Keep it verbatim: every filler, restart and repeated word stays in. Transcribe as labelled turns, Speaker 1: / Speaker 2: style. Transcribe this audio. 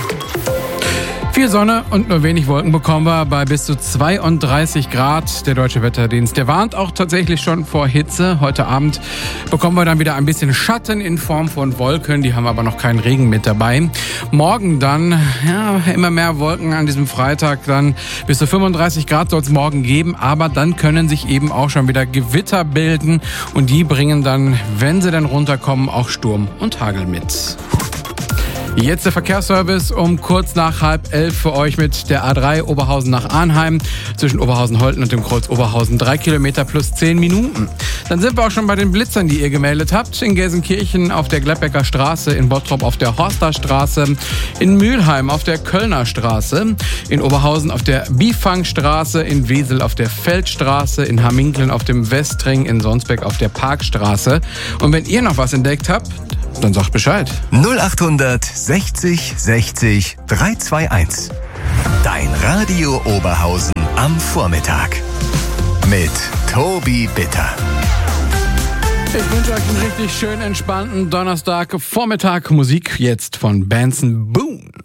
Speaker 1: Viel Sonne und nur wenig Wolken bekommen wir bei bis zu zweiunddreißig Grad. Der Deutsche Wetterdienst, der warnt auch tatsächlich schon vor Hitze. Heute Abend bekommen wir dann wieder ein bisschen Schatten in Form von Wolken. Die haben aber noch keinen Regen mit dabei. Morgen dann, ja, immer mehr Wolken an diesem Freitag. Dann bis zu fünfunddreißig Grad soll es morgen geben. Aber dann können sich eben auch schon wieder Gewitter bilden. Und die bringen dann, wenn sie dann runterkommen, auch Sturm und Hagel mit. Jetzt der Verkehrsservice um kurz nach halb elf für euch mit der A drei Oberhausen nach Arnheim. Zwischen Oberhausen-Holten und dem Kreuz Oberhausen drei Kilometer plus zehn Minuten. Dann sind wir auch schon bei den Blitzern, die ihr gemeldet habt. In Gelsenkirchen auf der Gladbecker Straße, in Bottrop auf der Horster Straße, in Mülheim auf der Kölner Straße, in Oberhausen auf der Bifangstraße, in Wesel auf der Feldstraße, in Hamminkeln auf dem Westring, in Sonsbeck auf der Parkstraße. Und wenn ihr noch was entdeckt habt, dann sagt Bescheid.
Speaker 2: null achthundert sechzig sechzig dreihundertzweiundzwanzig. Dein Radio Oberhausen am Vormittag. Mit Tobi Bitter.
Speaker 1: Ich wünsche euch einen richtig schön entspannten Donnerstag Vormittag. Musik jetzt von Benson Boone.